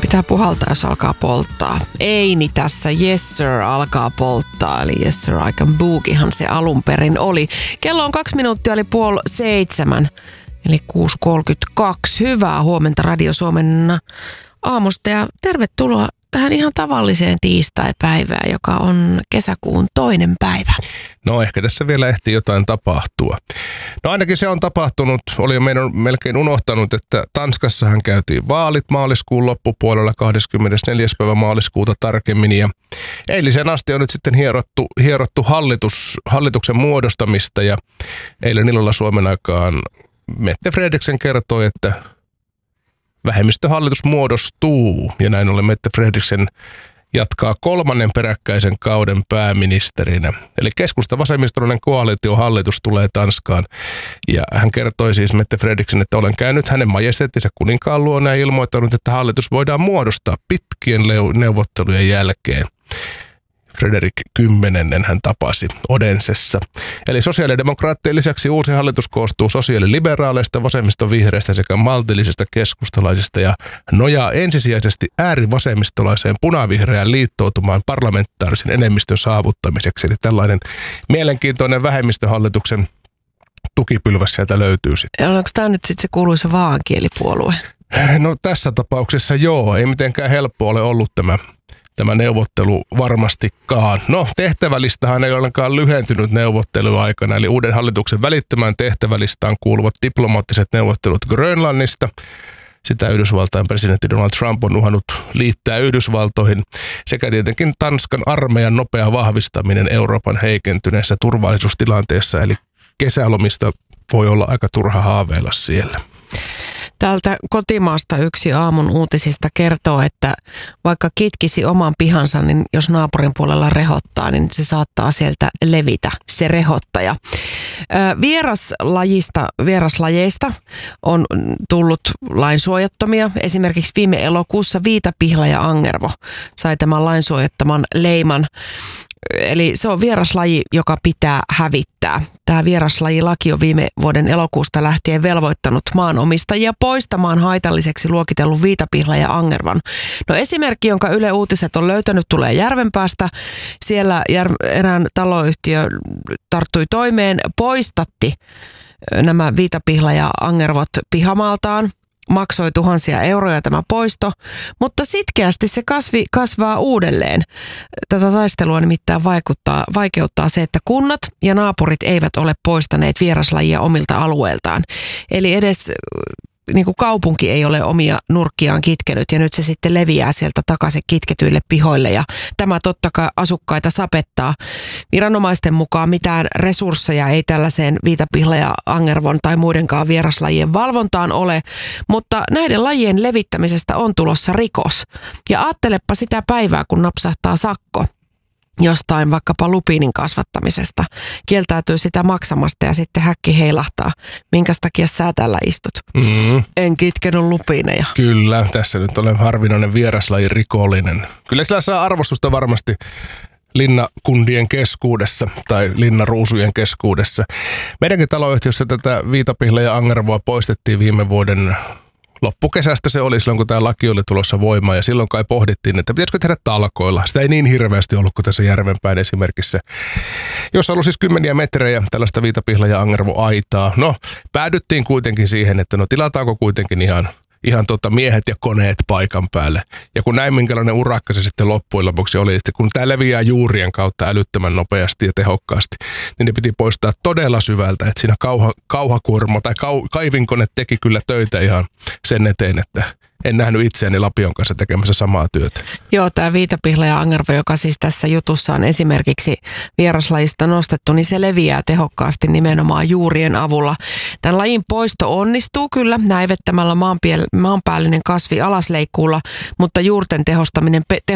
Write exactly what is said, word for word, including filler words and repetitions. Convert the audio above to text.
pitää puhaltaa, jos alkaa polttaa. Eini tässä, yes sir, alkaa polttaa. Eli yes sir, I can boogiehan se alun perin oli. Kello on kaksi minuuttia, eli puoli seitsemän. Eli kuusi kolmekymmentäkaksi. Hyvää huomenta Radio Suomen aamusta ja tervetuloa tähän ihan tavalliseen tiistaipäivään, joka on kesäkuun toinen päivä. No ehkä tässä vielä ehtii jotain tapahtua. No ainakin se on tapahtunut. Oli jo meidän melkein unohtanut, että Tanskassahan käytiin vaalit maaliskuun loppupuolella kahdeskymmenesneljäs päivä maaliskuuta tarkemmin. Ja eilisen asti on nyt sitten hierottu, hierottu hallitus, hallituksen muodostamista ja eilen illalla Suomen aikaan Mette Frederiksen kertoi, että vähemmistöhallitus muodostuu ja näin ollen Mette Frederiksen jatkaa kolmannen peräkkäisen kauden pääministerinä. Eli keskusta-vasemmistolainen koalitiohallitus tulee Tanskaan ja hän kertoi siis Mette Frederiksen, että olen käynyt hänen majesteettinsa kuninkaan luona ja ilmoittanut, että hallitus voidaan muodostaa pitkien neuvottelujen jälkeen. Frederik kymmenennen hän tapasi Odensessa. Eli sosiaalidemokraattien lisäksi uusi hallitus koostuu sosiaaliliberaaleista, vasemmistovihreistä sekä maltillisista keskustalaisista ja nojaa ensisijaisesti äärivasemmistolaiseen punavihreään liittoutumaan parlamentaarisen enemmistön saavuttamiseksi. Eli tällainen mielenkiintoinen vähemmistöhallituksen tukipylväs sieltä löytyy sitten. Onko tämä nyt sitten se kuuluisa vaankielipuolue? No tässä tapauksessa joo, ei mitenkään helppo ole ollut tämä. Tämä neuvottelu varmastikaan. No, tehtävälistahan ei ollenkaan lyhentynyt neuvotteluaikana, eli uuden hallituksen välittömään tehtävälistaan kuuluvat diplomaattiset neuvottelut Grönlannista. Sitä Yhdysvaltain presidentti Donald Trump on uhannut liittää Yhdysvaltoihin, sekä tietenkin Tanskan armeijan nopea vahvistaminen Euroopan heikentyneessä turvallisuustilanteessa, eli kesälomista voi olla aika turha haaveilla siellä. Täältä kotimaasta yksi aamun uutisista kertoo, että vaikka kitkisi oman pihansa, niin jos naapurin puolella rehottaa, niin se saattaa sieltä levitä, se rehottaja. Vieraslajista, vieraslajeista on tullut lainsuojattomia. Esimerkiksi viime elokuussa viitapihla ja angervo sai tämän lainsuojattaman leiman. Eli se on vieraslaji, joka pitää hävittää. Tämä vieraslajilaki on viime vuoden elokuusta lähtien velvoittanut maanomistajia poistamaan haitalliseksi luokitellun viitapihla ja angervan. No esimerkki, jonka Yle Uutiset on löytänyt, tulee Järvenpäästä. Siellä erään taloyhtiö tarttui toimeen, poistatti nämä viitapihla ja angervot pihamaaltaan. Maksoi tuhansia euroja tämä poisto, mutta sitkeästi se kasvi kasvaa uudelleen. Tätä taistelua nimittäin vaikuttaa, vaikeuttaa se, että kunnat ja naapurit eivät ole poistaneet vieraslajia omilta alueiltaan. Eli edes niin kuin kaupunki ei ole omia nurkkiaan kitkenyt ja nyt se sitten leviää sieltä takaisin kitketyille pihoille ja tämä totta kai asukkaita sapettaa. Viranomaisten mukaan mitään resursseja ei tällaiseen viitapihla ja angervon tai muidenkaan vieraslajien valvontaan ole, mutta näiden lajien levittämisestä on tulossa rikos. Ja ajattelepa sitä päivää, kun napsahtaa sakko jostain vaikkapa lupiinin kasvattamisesta, kieltäytyy sitä maksamasta ja sitten häkki heilahtaa. Minkäs takia sä täällä istut? Mm-hmm. En kitkenyt lupiineja. Kyllä, tässä nyt olen harvinainen vieraslajin rikollinen. Kyllä sillä saa arvostusta varmasti linnakundien keskuudessa tai linnaruusujen keskuudessa. Meidänkin taloyhtiössä tätä viitapihla ja angervoa poistettiin viime vuoden loppukesästä se oli silloin, kun tämä laki oli tulossa voimaan ja silloin kai pohdittiin, että pitäisikö tehdä talkoilla. Sitä ei niin hirveästi ollut kuin tässä Järvenpäin esimerkissä, jossa on ollut siis kymmeniä metrejä tällaista viitapihla- ja angervoaitaa. No, päädyttiin kuitenkin siihen, että no tilataanko kuitenkin ihan, ihan tota miehet ja koneet paikan päälle. Ja kun näin minkälainen urakka se sitten loppujen lopuksi oli, että kun tämä leviää juurien kautta älyttömän nopeasti ja tehokkaasti, niin ne piti poistaa todella syvältä, että siinä kauha, kauhakuorma tai kau, kaivinkone teki kyllä töitä ihan sen eteen, että en nähnyt itseäni lapion kanssa tekemässä samaa työtä. Joo, tämä viitapihla ja angervo, joka siis tässä jutussa on esimerkiksi vieraslajista nostettu, niin se leviää tehokkaasti nimenomaan juurien avulla. Tämän lajin poisto onnistuu kyllä näivettämällä maanpiel- maanpäällinen kasvi alasleikkuulla, mutta juurten tehostaminen, pe-